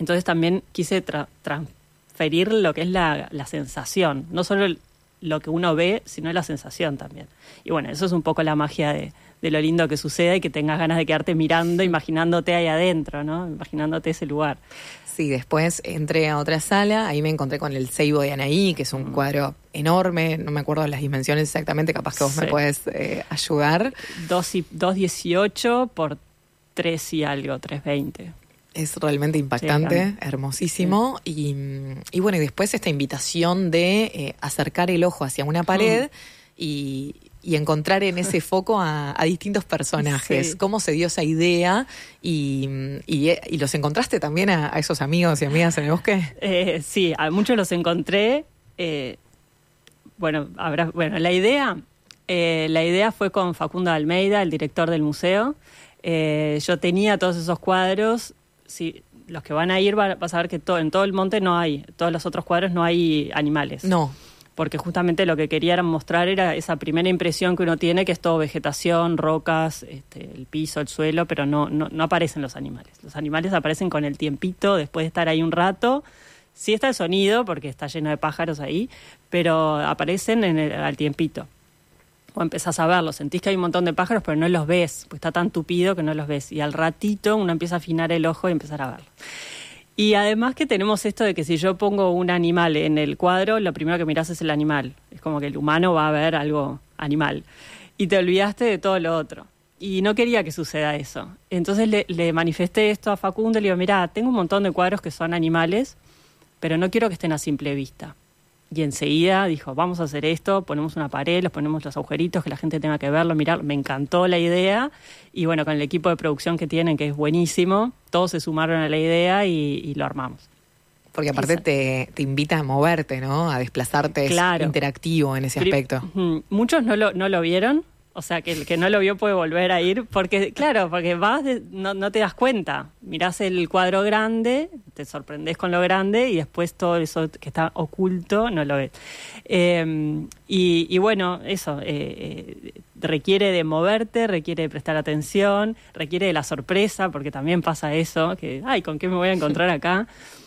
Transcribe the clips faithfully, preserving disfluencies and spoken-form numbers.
Entonces también quise tra- transferir lo que es la, la sensación, no solo el, lo que uno ve, sino la sensación también. Y bueno, eso es un poco la magia de, de lo lindo que suceda y que tengas ganas de quedarte mirando, imaginándote ahí adentro, ¿no? Imaginándote ese lugar. Sí, después entré a otra sala, ahí me encontré con el Seibo de Anaí, que es un mm. cuadro enorme, no me acuerdo las dimensiones exactamente, capaz que vos sí. me puedes eh, ayudar. dos dieciocho por tres y algo, tres veinte. Es realmente impactante, sí, hermosísimo. Sí. Y, y bueno, y después esta invitación de eh, acercar el ojo hacia una pared mm. y, y encontrar en ese foco a, a distintos personajes. Sí. ¿Cómo se dio esa idea? Y, y, y los encontraste también a, a esos amigos y amigas en el bosque. Eh, sí, a muchos los encontré. Eh, bueno, habrá, bueno, la idea, eh, la idea fue con Facundo Almeida, el director del museo. Eh, yo tenía todos esos cuadros. Sí, los que van a ir van, vas a ver que todo, en todo el monte no hay, todos los otros cuadros no hay animales. No. Porque justamente lo que querían mostrar era esa primera impresión que uno tiene, que es todo vegetación, rocas, este, el piso, el suelo, pero no, no, no aparecen los animales. Los animales aparecen con el tiempito, después de estar ahí un rato. Sí está el sonido, porque está lleno de pájaros ahí, pero aparecen en el, al tiempito. O empezás a verlos, sentís que hay un montón de pájaros, pero no los ves, pues está tan tupido que no los ves. Y al ratito uno empieza a afinar el ojo y empezar a verlos. Y además que tenemos esto de que si yo pongo un animal en el cuadro, lo primero que mirás es el animal. Es como que el humano va a ver algo animal. Y te olvidaste de todo lo otro. Y no quería que suceda eso. Entonces le, le manifesté esto a Facundo y le digo, mirá, tengo un montón de cuadros que son animales, pero no quiero que estén a simple vista. Y enseguida dijo, vamos a hacer esto, ponemos una pared, los ponemos los agujeritos, que la gente tenga que verlo, mirarlo. Me encantó la idea. Y bueno, con el equipo de producción que tienen, que es buenísimo, todos se sumaron a la idea y, y lo armamos. Porque aparte te, te invita a moverte, ¿no? A desplazarte, claro. Es interactivo en ese aspecto. Muchos no lo, no lo vieron. O sea, que el que no lo vio puede volver a ir, porque, claro, porque vas, de, no, no te das cuenta. Mirás el cuadro grande, te sorprendés con lo grande y después todo eso que está oculto no lo ves. Eh, y, y bueno, eso, eh, eh, requiere de moverte, requiere de prestar atención, requiere de la sorpresa, porque también pasa eso, que, ay, ¿con qué me voy a encontrar acá?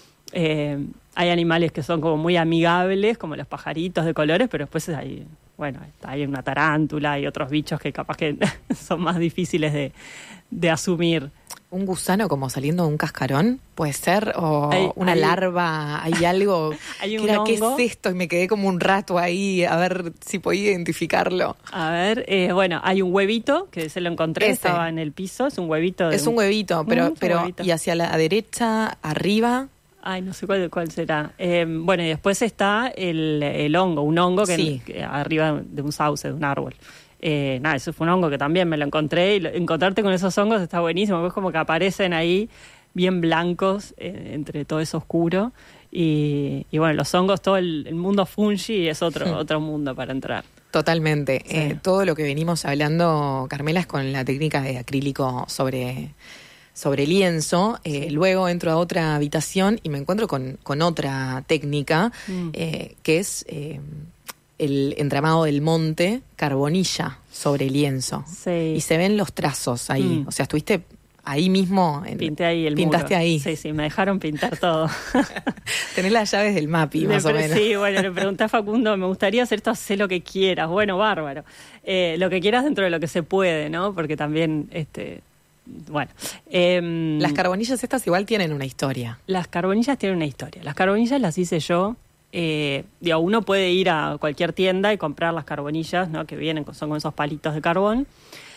Eh, hay animales que son como muy amigables, como los pajaritos de colores, pero después hay... Bueno, hay una tarántula y otros bichos que capaz que son más difíciles de, de asumir. ¿Un gusano como saliendo de un cascarón puede ser? ¿O hay, una hay, larva? ¿Hay algo? Hay un que era, hongo. ¿Qué es esto? Y me quedé como un rato ahí a ver si podía identificarlo. A ver, eh, bueno, hay un huevito que se lo encontré, Ese. estaba en el piso, es un huevito. De es un, un huevito, pero, mm, pero huevito. Y hacia la derecha, arriba... Ay, no sé cuál, cuál será. Eh, bueno, y después está el, el hongo, un hongo que, sí. que arriba de un sauce, de un árbol. Eh, nada, eso fue un hongo que también me lo encontré. Y lo, encontrarte con esos hongos está buenísimo, porque es como que aparecen ahí bien blancos eh, entre todo eso oscuro. Y, y bueno, los hongos, todo el, el mundo fungi es otro, sí. otro mundo para entrar. Totalmente. Sí. Eh, todo lo que venimos hablando, Carmela, es con la técnica de acrílico sobre... sobre lienzo, eh, sí. Luego entro a otra habitación y me encuentro con, con otra técnica, mm. eh, que es eh, el entramado del monte, carbonilla sobre lienzo. Sí. Y se ven los trazos ahí. Mm. O sea, estuviste ahí mismo. En, Pinté ahí el Pintaste muro. ahí. Sí, sí, me dejaron pintar todo. Tenés las llaves del MAPI, más le, o menos. Sí, bueno, le pregunté a Facundo, me gustaría hacer esto, hacé lo que quieras. Bueno, bárbaro. Eh, lo que quieras dentro de lo que se puede, ¿no? Porque también... este Bueno, eh, las carbonillas estas igual tienen una historia. Las carbonillas tienen una historia. Las carbonillas las hice yo. Eh, digo, uno puede ir a cualquier tienda y comprar las carbonillas, ¿no? Que vienen, son con esos palitos de carbón.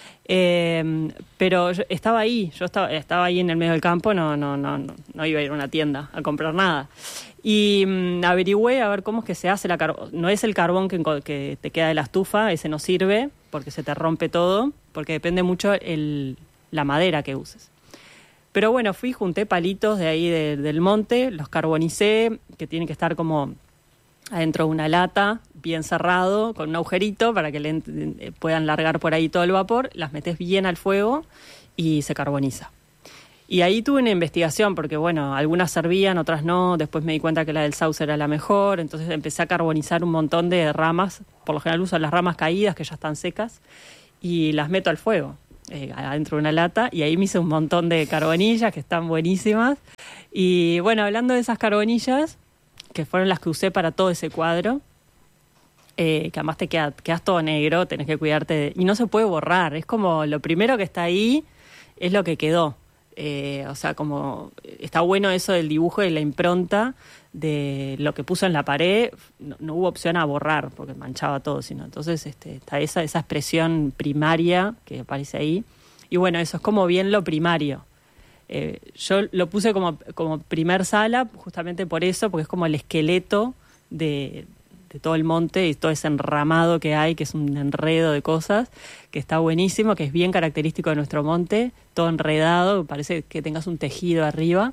Eh, pero yo estaba ahí, yo estaba, estaba ahí en el medio del campo, no, no, no, no, no iba a ir a una tienda a comprar nada. Y um, averigüé a ver cómo es que se hace la carbón. No es el carbón que, que te queda de la estufa, ese no sirve porque se te rompe todo, porque depende mucho el la madera que uses. Pero bueno, fui, junté palitos de ahí de, del monte, los carbonicé, que tienen que estar como adentro de una lata, bien cerrado, con un agujerito para que le, eh, puedan largar por ahí todo el vapor, las metes bien al fuego y se carboniza. Y ahí tuve una investigación, porque bueno, algunas servían, otras no, después me di cuenta que la del sauce era la mejor, entonces empecé a carbonizar un montón de ramas, por lo general uso las ramas caídas, que ya están secas, y las meto al fuego. Eh, adentro de una lata, y ahí me hice un montón de carbonillas que están buenísimas Y bueno, hablando de esas carbonillas, que fueron las que usé para todo ese cuadro, eh, que además te queda, quedas todo negro, tenés que cuidarte de, y no se puede borrar, es como lo primero que está ahí es lo que quedó. Eh, o sea, como está bueno eso del dibujo y la impronta de lo que puso en la pared, no, no hubo opción a borrar porque manchaba todo, sino entonces este, está esa, esa expresión primaria que aparece ahí. Y bueno, eso es como bien lo primario. Eh, yo lo puse como, como primer sala justamente por eso, porque es como el esqueleto de, de todo el monte y todo ese enramado que hay, que es un enredo de cosas, que está buenísimo, que es bien característico de nuestro monte, todo enredado, parece que tengas un tejido arriba,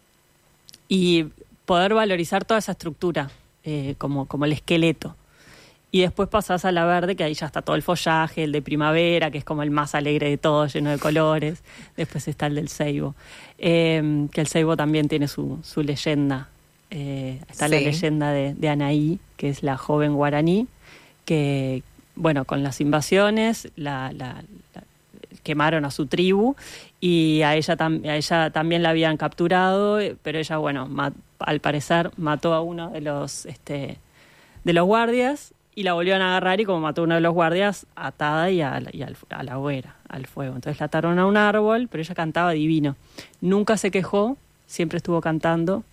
y poder valorizar toda esa estructura eh, como, como el esqueleto. Y después pasás a la verde, que ahí ya está todo el follaje, el de primavera, que es como el más alegre de todos, lleno de colores. Después está el del ceibo, eh, que el ceibo también tiene su, su leyenda. Eh, está sí. La leyenda de, de Anaí, que es la joven guaraní, que, bueno, con las invasiones la, la, la quemaron a su tribu y a ella, tam, a ella también la habían capturado, pero ella, bueno, mat, al parecer mató a uno de los, este, de los guardias, y la volvieron a agarrar y como mató a uno de los guardias, atada y, a, y al, a la hoguera, al fuego. Entonces la ataron a un árbol, pero ella cantaba divino. Nunca se quejó, siempre estuvo cantando,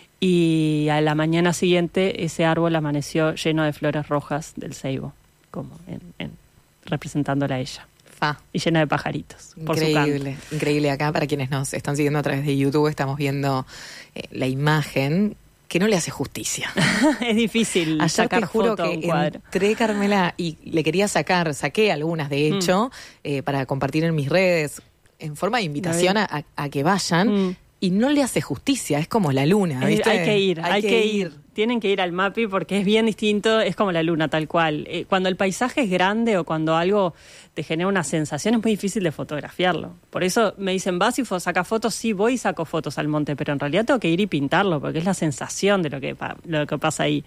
y a la mañana siguiente ese árbol amaneció lleno de flores rojas del ceibo, como en, en, representándola a ella. Fa. Y llena de pajaritos. Increíble, por su increíble. Acá, para quienes nos están siguiendo a través de YouTube, estamos viendo eh, la imagen que no le hace justicia. Es difícil Ayer sacar te juro foto a que un cuadro. Entré, Carmela, y le quería sacar, saqué algunas de hecho, mm. eh, para compartir en mis redes, en forma de invitación a, a, a que vayan, mm. y no le hace justicia, es como la luna, ¿viste? Hay que ir, hay, hay que, que ir. ir. Tienen que ir al MAPI porque es bien distinto, es como la luna, tal cual. Eh, cuando el paisaje es grande o cuando algo te genera una sensación, es muy difícil de fotografiarlo. Por eso me dicen, ¿vas y sacas fotos? Sí, voy y saco fotos al monte, pero en realidad tengo que ir y pintarlo porque es la sensación de lo que, lo que pasa ahí.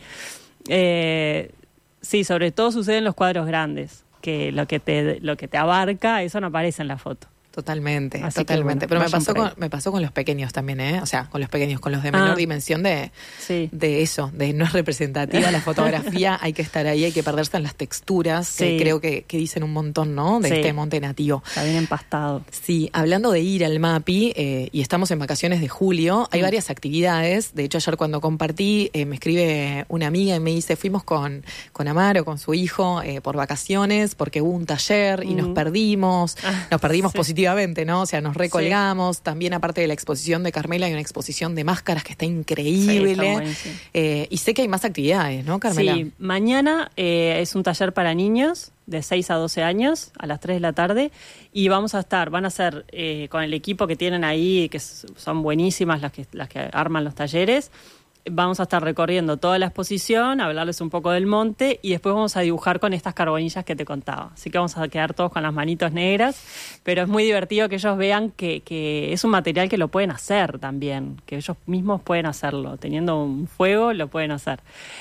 Eh, sí, sobre todo sucede en los cuadros grandes, que lo que te, lo que te abarca, eso no aparece en la foto. Totalmente, Así totalmente. Que, bueno, pero me pasó, con, me pasó con los pequeños también, ¿eh? O sea, con los pequeños, con los de menor ah, dimensión de, sí. de eso, de no es representativa la fotografía, hay que estar ahí, hay que perderse en las texturas, sí. que creo que, que dicen un montón, ¿no? De sí. este monte nativo. Está bien empastado. Sí, hablando de ir al MAPI, eh, y estamos en vacaciones de julio, hay mm. varias actividades. De hecho, ayer cuando compartí, eh, me escribe una amiga y me dice, fuimos con, con Amaro, con su hijo, eh, por vacaciones, porque hubo un taller y mm. nos perdimos, ah, nos perdimos sí. positivamente. ¿no? O sea, nos recolgamos. Sí. También, aparte de la exposición de Carmela, hay una exposición de máscaras que está increíble. Sí, está eh, y sé que hay más actividades, ¿no, Carmela? Sí, mañana eh, es un taller para niños de seis a doce años a las tres de la tarde y vamos a estar, van a ser eh, con el equipo que tienen ahí, que son buenísimas las que, las que arman los talleres. Vamos a estar recorriendo toda la exposición, hablarles un poco del monte y después vamos a dibujar con estas carbonillas que te contaba. Así que vamos a quedar todos con las manitos negras, pero es muy divertido que ellos vean que, que es un material que lo pueden hacer también, que ellos mismos pueden hacerlo. Teniendo un fuego lo pueden hacer.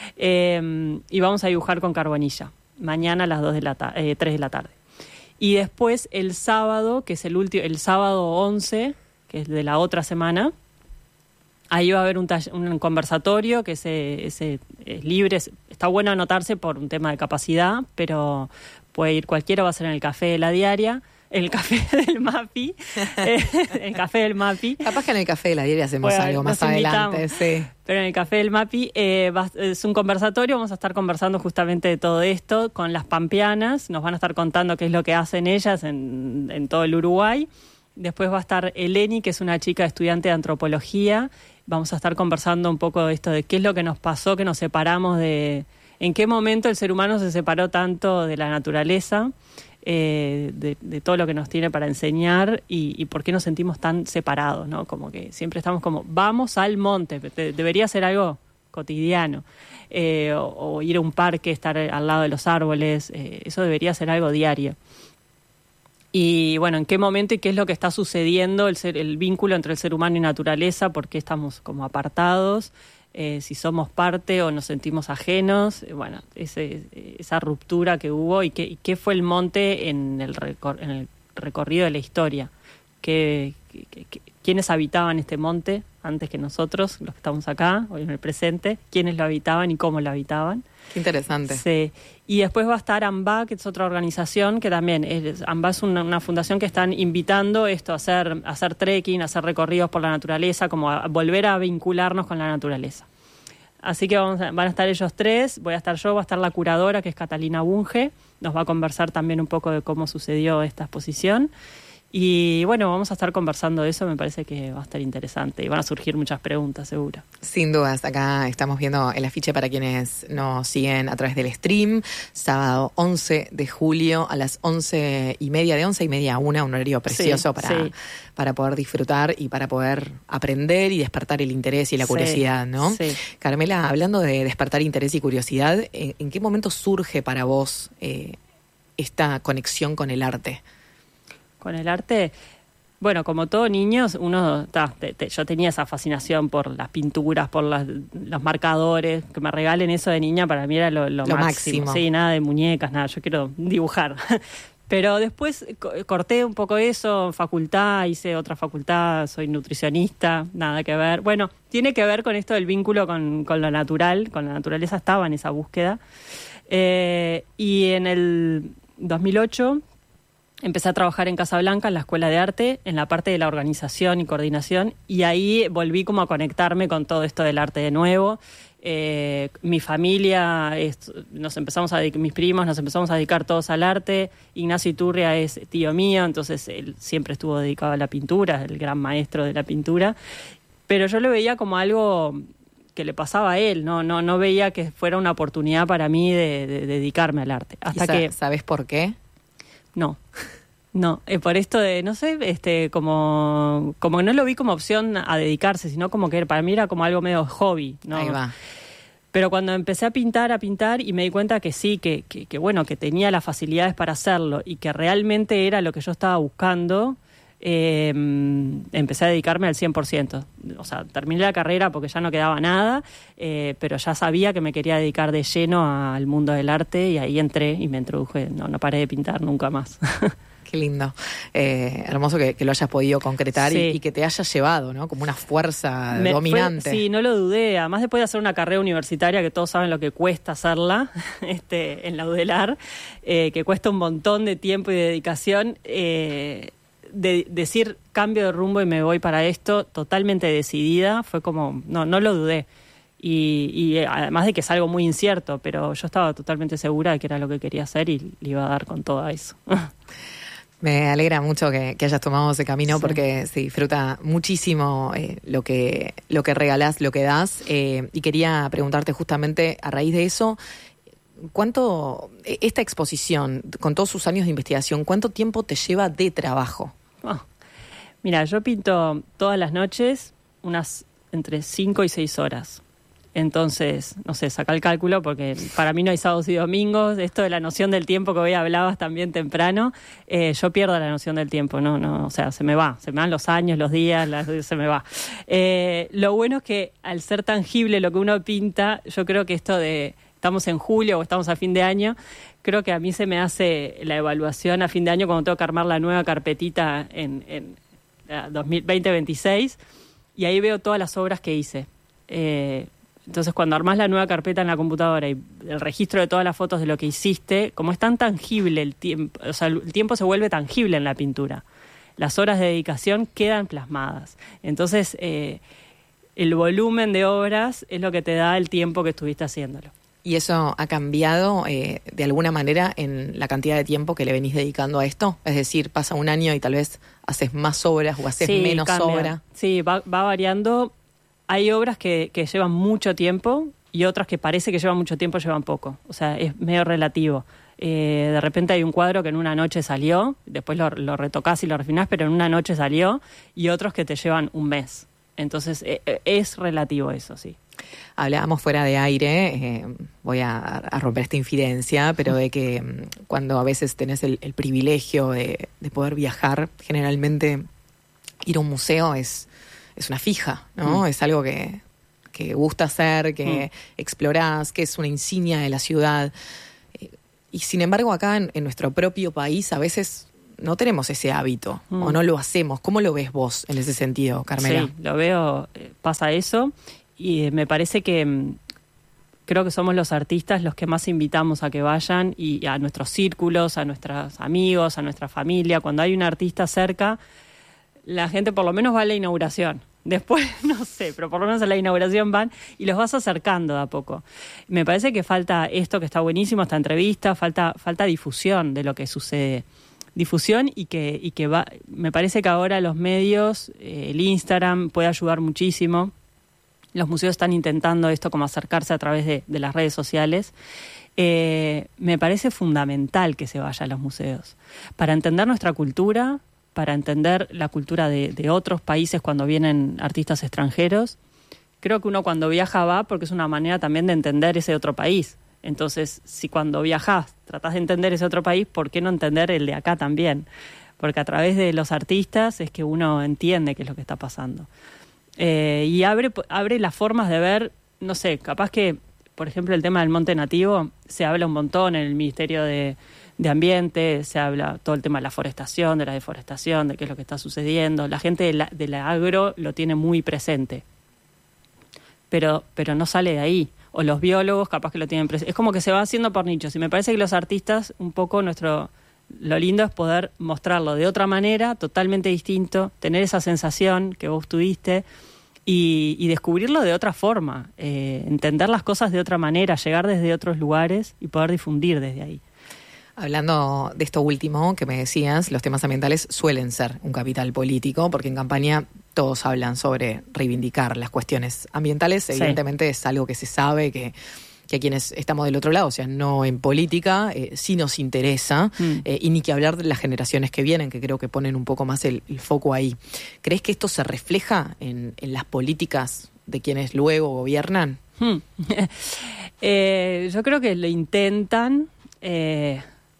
Eh, y vamos a dibujar con carbonilla, mañana a las dos de la ta- eh, tres de la tarde. Y después el sábado, que es el último, el sábado once, que es de la otra semana, ahí va a haber un, taller, un conversatorio que ese, ese es libre, es, está bueno anotarse por un tema de capacidad, pero puede ir cualquiera, va a ser en el Café de la Diaria, el Café del MAPI, eh, el Café del MAPI. Capaz que en el Café de la Diaria hacemos bueno, algo más adelante, sí. Pero en el Café del MAPI eh, va, es un conversatorio, vamos a estar conversando justamente de todo esto con las pampeanas, nos van a estar contando qué es lo que hacen ellas en, en todo el Uruguay. Después va a estar Eleni, que es una chica estudiante de antropología. Vamos a estar conversando un poco de esto, de qué es lo que nos pasó, que nos separamos de... En qué momento el ser humano se separó tanto de la naturaleza, eh, de, de todo lo que nos tiene para enseñar y, y por qué nos sentimos tan separados, ¿no? Como que siempre estamos como, vamos al monte, de, debería ser algo cotidiano. Eh, o, o ir a un parque, estar al lado de los árboles, eh, eso debería ser algo diario. Y bueno, en qué momento y qué es lo que está sucediendo, el, ser, el vínculo entre el ser humano y naturaleza, por qué estamos como apartados, eh, si somos parte o nos sentimos ajenos, eh, bueno, ese, esa ruptura que hubo y qué, y qué fue el monte en el, recor- en el recorrido de la historia, ¿Qué, qué, qué, quiénes habitaban este monte antes que nosotros, los que estamos acá, hoy en el presente, quiénes lo habitaban y cómo lo habitaban. Qué interesante. Sí. Y después va a estar AMBA, que es otra organización que también, es, AMBA es una, una fundación que están invitando esto a hacer, a hacer trekking, a hacer recorridos por la naturaleza, como a volver a vincularnos con la naturaleza. Así que vamos a, van a estar ellos tres, voy a estar yo, va a estar la curadora, que es Catalina Bunge, nos va a conversar también un poco de cómo sucedió esta exposición. Y bueno, vamos a estar conversando de eso, me parece que va a estar interesante y van a surgir muchas preguntas, seguro. Sin dudas, acá estamos viendo el afiche para quienes nos siguen a través del stream, sábado once de julio a las once y media, de once y media a una, un horario precioso sí, para, sí. para poder disfrutar y para poder aprender y despertar el interés y la curiosidad, sí, ¿no? Sí. Carmela, hablando de despertar interés y curiosidad, ¿en, en qué momento surge para vos eh, esta conexión con el arte? Con el arte, bueno, como todo niño, uno, ta, te, te, yo tenía esa fascinación por las pinturas, por las, los marcadores, que me regalen eso de niña para mí era lo, lo, lo máximo. máximo. Sí, nada de muñecas, nada, yo quiero dibujar. Pero después corté un poco eso, en facultad, hice otra facultad, soy nutricionista, nada que ver. Bueno, tiene que ver con esto del vínculo con, con lo natural, con la naturaleza, estaba en esa búsqueda. Eh, y en el dos mil ocho... empecé a trabajar en Casablanca, en la Escuela de Arte, en la parte de la organización y coordinación, y ahí volví como a conectarme con todo esto del arte de nuevo. Eh, mi familia, es, nos empezamos a dedicar, mis primos, nos empezamos a dedicar todos al arte. Ignacio Iturria es tío mío, entonces él siempre estuvo dedicado a la pintura, es el gran maestro de la pintura. Pero yo lo veía como algo que le pasaba a él, no, no, no veía que fuera una oportunidad para mí de, de, de dedicarme al arte. Hasta sa- que ¿Sabes por qué? No, no, eh, por esto de, no sé, este, como, como que no lo vi como opción a dedicarse, sino como que para mí era como algo medio hobby, ¿no? Ahí va. Pero cuando empecé a pintar, a pintar, y me di cuenta que sí, que, que, que bueno, que tenía las facilidades para hacerlo y que realmente era lo que yo estaba buscando, eh, empecé a dedicarme al cien por ciento. O sea, terminé la carrera porque ya no quedaba nada, eh, pero ya sabía que me quería dedicar de lleno al mundo del arte y ahí entré y me introduje. No, no paré de pintar nunca más. Qué lindo. Eh, hermoso que, que lo hayas podido concretar Sí. y, y que te hayas llevado, ¿no? Como una fuerza Me dominante. fue- sí, no lo dudé. Además, después de hacer una carrera universitaria, que todos saben lo que cuesta hacerla, este, en la UDELAR, eh, que cuesta un montón de tiempo y de dedicación, eh, de decir cambio de rumbo y me voy para esto, totalmente decidida, fue como, no, no lo dudé. Y, y además de que es algo muy incierto, pero yo estaba totalmente segura de que era lo que quería hacer y le iba a dar con todo eso. Me alegra mucho que, que hayas tomado ese camino, Sí. porque se disfruta muchísimo eh, lo que lo que regalás, lo que das. Eh, y quería preguntarte justamente a raíz de eso, ¿cuánto esta exposición, con todos sus años de investigación, cuánto tiempo te lleva de trabajo? Oh. Mira, yo pinto todas las noches unas entre cinco y seis horas. Entonces, no sé, saca el cálculo porque para mí no hay sábados y domingos. Esto de la noción del tiempo que hoy hablabas también temprano, eh, yo pierdo la noción del tiempo, no, no, o sea, se me va, se me van los años, los días, las, se me va. Eh, lo bueno es que al ser tangible lo que uno pinta, yo creo que esto de estamos en julio o estamos a fin de año, creo que a mí se me hace la evaluación a fin de año cuando tengo que armar la nueva carpetita en, en uh, dos mil veinte veintiséis y ahí veo todas las obras que hice. Eh, Entonces, cuando armás la nueva carpeta en la computadora y el registro de todas las fotos de lo que hiciste, como es tan tangible el tiempo, o sea, el tiempo se vuelve tangible en la pintura. Las horas de dedicación quedan plasmadas. Entonces, eh, el volumen de obras es lo que te da el tiempo que estuviste haciéndolo. ¿Y eso ha cambiado eh, de alguna manera en la cantidad de tiempo que le venís dedicando a esto? Es decir, pasa un año y tal vez haces más obras o haces Sí, menos cambia. obras. Sí, va, va variando. Hay obras que, que llevan mucho tiempo y otras que parece que llevan mucho tiempo, llevan poco. O sea, es medio relativo. Eh, de repente hay un cuadro que en una noche salió, después lo, lo retocás y lo refinás, pero en una noche salió, y otros que te llevan un mes. Entonces, eh, es relativo eso, sí. Hablábamos fuera de aire, eh, voy a, a romper esta infidencia, pero de que mm, cuando a veces tenés el, el privilegio de, de poder viajar, generalmente ir a un museo es, es una fija, ¿no? Mm. Es algo que, que gusta hacer, que mm. explorás, que es una insignia de la ciudad. Eh, y sin embargo, acá en, en nuestro propio país a veces no tenemos ese hábito, mm. o no lo hacemos. ¿Cómo lo ves vos en ese sentido, Carmela? Sí, lo veo, eh, pasa eso, y eh, me parece que mm, creo que somos los artistas los que más invitamos a que vayan, y a nuestros círculos, a nuestros amigos, a nuestra familia. Cuando hay un artista cerca, la gente por lo menos va a la inauguración. Después, no sé, pero por lo menos a la inauguración van y los vas acercando de a poco. Me parece que falta esto, que está buenísimo, esta entrevista, falta, falta difusión de lo que sucede. Difusión y que, y que va, me parece que ahora los medios, eh, el Instagram puede ayudar muchísimo. Los museos están intentando esto, como acercarse a través de, de las redes sociales. Eh, me parece fundamental que se vaya a los museos para entender nuestra cultura, para entender la cultura de, de otros países cuando vienen artistas extranjeros. Creo que uno cuando viaja va porque es una manera también de entender ese otro país. Entonces, si cuando viajás tratás de entender ese otro país, ¿por qué no entender el de acá también? Porque a través de los artistas es que uno entiende qué es lo que está pasando. Eh, y abre, abre las formas de ver, no sé, capaz que, por ejemplo, el tema del monte nativo se habla un montón en el Ministerio de... de Ambiente, se habla todo el tema de la forestación, de la deforestación, de qué es lo que está sucediendo. La gente de la, de la agro lo tiene muy presente, pero, pero no sale de ahí. O los biólogos capaz que lo tienen presente. Es como que se va haciendo por nichos. Y me parece que los artistas, un poco nuestro... Lo lindo es poder mostrarlo de otra manera, totalmente distinto, tener esa sensación que vos tuviste y, y descubrirlo de otra forma, eh, entender las cosas de otra manera, llegar desde otros lugares y poder difundir desde ahí. Hablando de esto último que me decías, los temas ambientales suelen ser un capital político, porque en campaña todos hablan sobre reivindicar las cuestiones ambientales. Sí. Evidentemente es algo que se sabe, que, que a quienes estamos del otro lado, o sea, no en política, eh, sí nos interesa, mm. eh, y ni que hablar de las generaciones que vienen, que creo que ponen un poco más el, el foco ahí. ¿Crees que esto se refleja en, en las políticas de quienes luego gobiernan? Hmm. eh, yo creo que lo intentan. Eh,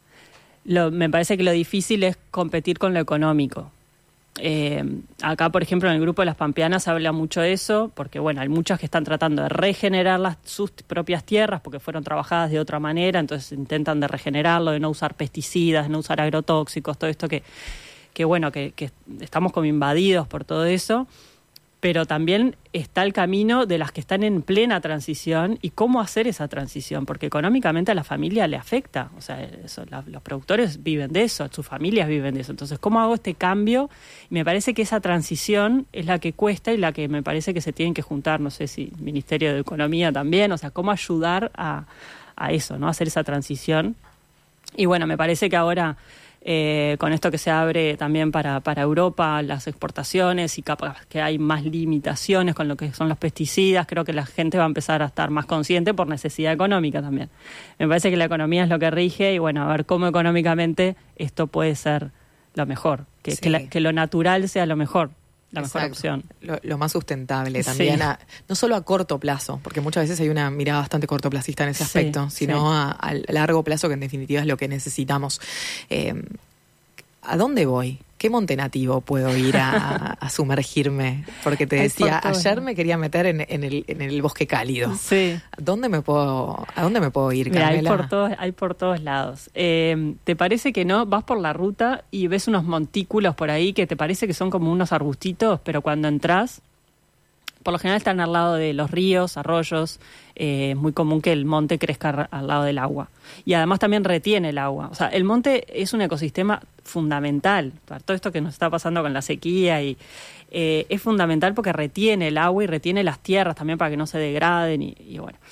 Lo, me parece que lo difícil es competir con lo económico. Eh, acá, por ejemplo, en el grupo de las Pampeanas se habla mucho de eso, porque bueno, hay muchas que están tratando de regenerar las, sus propias tierras porque fueron trabajadas de otra manera, entonces intentan de regenerarlo, de no usar pesticidas, de no usar agrotóxicos, todo esto que, que bueno, que, que estamos como invadidos por todo eso. Pero también está el camino de las que están en plena transición y cómo hacer esa transición, porque económicamente a la familia le afecta. O sea, eso, la, los productores viven de eso, sus familias viven de eso. Entonces, ¿cómo hago este cambio? Y me parece que esa transición es la que cuesta y la que me parece que se tienen que juntar, no sé si Ministerio de Economía también, o sea, cómo ayudar a, a eso, ¿no? A hacer esa transición. Y bueno, me parece que ahora... Eh, con esto que se abre también para, para Europa, las exportaciones y capaz que hay más limitaciones con lo que son los pesticidas, creo que la gente va a empezar a estar más consciente por necesidad económica también. Me parece que la economía es lo que rige y bueno, a ver cómo económicamente esto puede ser lo mejor, que, sí. que, la, que lo natural sea lo mejor. La Exacto. mejor opción. Lo, lo más sustentable también, sí. a, no solo a corto plazo, porque muchas veces hay una mirada bastante cortoplacista en ese aspecto, sí, sino sí. A, a largo plazo, que en definitiva es lo que necesitamos. Eh, ¿A dónde voy? ¿Qué monte nativo puedo ir a, a sumergirme? Porque te decía, ayer me quería meter en, en, el, en el bosque cálido. Sí. ¿Dónde me puedo, ¿A dónde me puedo ir, Mira, Carmela? Hay por todos, hay por todos lados. Eh, ¿Te parece que no? Vas por la ruta y ves unos montículos por ahí que te parece que son como unos arbustitos, pero cuando entras, por lo general están al lado de los ríos, arroyos. Eh, es muy común que el monte crezca al lado del agua. Y además también retiene el agua. O sea, el monte es un ecosistema fundamental para todo esto que nos está pasando con la sequía. y eh, Es fundamental porque retiene el agua y retiene las tierras también para que no se degraden. Y, y bueno,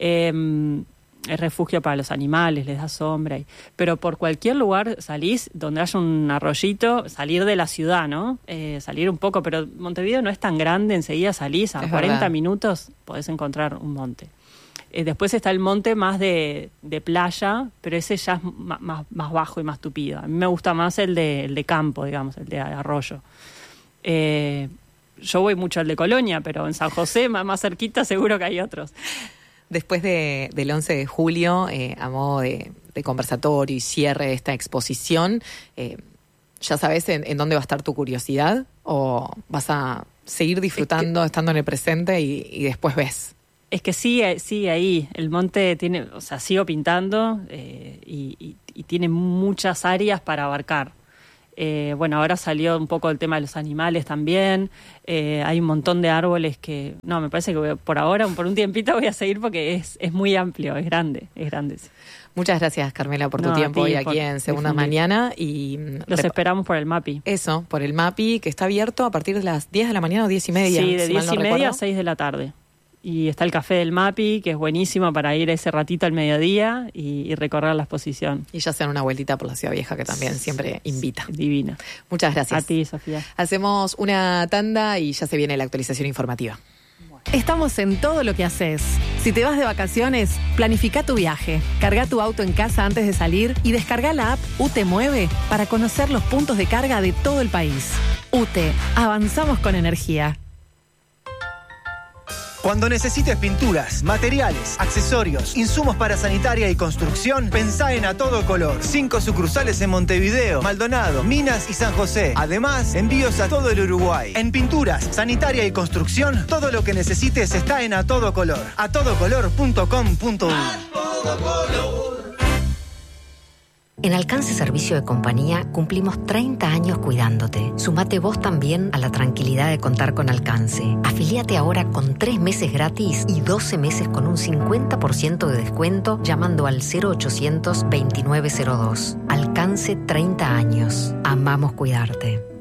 eh, es refugio para los animales, les da sombra. Y, pero por cualquier lugar salís donde haya un arroyito, salir de la ciudad, ¿no? Eh, salir un poco, pero Montevideo no es tan grande, enseguida salís, a es cuarenta verdad. Minutos podés encontrar un monte. Eh, después está el monte más de, de playa, pero ese ya es más, más, más bajo y más tupido. A mí me gusta más el de, el de campo, digamos, el de arroyo. Eh, yo voy mucho al de Colonia, pero en San José, más, más cerquita, seguro que hay otros. Después de, del once de julio, eh, a modo de, de conversatorio y cierre de esta exposición, eh, ¿ya sabes en, en dónde va a estar tu curiosidad? ¿O vas a seguir disfrutando, es que, estando en el presente y, y después ves? Es que sigue, sigue ahí. El monte tiene, o sea, sigo pintando eh, y, y, y tiene muchas áreas para abarcar. Eh, bueno, ahora salió un poco el tema de los animales también. Eh, hay un montón de árboles que... No, me parece que voy, por ahora, por un tiempito voy a seguir porque es, es muy amplio, es grande, es grande. Sí. Muchas gracias, Carmela, por tu no, tiempo hoy aquí en Segunda difundir. Mañana. Y los esperamos por el MAPI. Eso, por el MAPI, que está abierto a partir de las diez de la mañana o diez y media. Sí, de si diez mal no y media recuerdo. a seis de la tarde. Y está el café del MAPI, que es buenísimo para ir ese ratito al mediodía y, y recorrer la exposición. Y ya sea una vueltita por la Ciudad Vieja, que también siempre invita. Divina. Muchas gracias. A ti, Sofía. Hacemos una tanda y ya se viene la actualización informativa. Estamos en todo lo que haces. Si te vas de vacaciones, planifica tu viaje. Carga tu auto en casa antes de salir y descarga la app U T Mueve para conocer los puntos de carga de todo el país. U T, avanzamos con energía. Cuando necesites pinturas, materiales, accesorios, insumos para sanitaria y construcción, pensá en A Todo Color. Cinco sucursales en Montevideo, Maldonado, Minas y San José. Además, envíos a todo el Uruguay. En pinturas, sanitaria y construcción, todo lo que necesites está en A Todo Color. a todo color punto com punto uy. En Alcance Servicio de Compañía cumplimos treinta años cuidándote. Sumate vos también a la tranquilidad de contar con Alcance. Afilíate ahora con tres meses gratis y doce meses con un cincuenta por ciento de descuento llamando al cero ochocientos veintinueve cero dos. Alcance treinta años. Amamos cuidarte.